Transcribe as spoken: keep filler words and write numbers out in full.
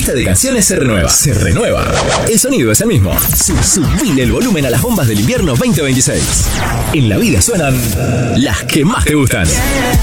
lista de canciones se renueva. Se renueva. El sonido es el mismo. Sub- Subile el volumen a las bombas del invierno veinte veintiséis. En la vida suenan las que más te gustan.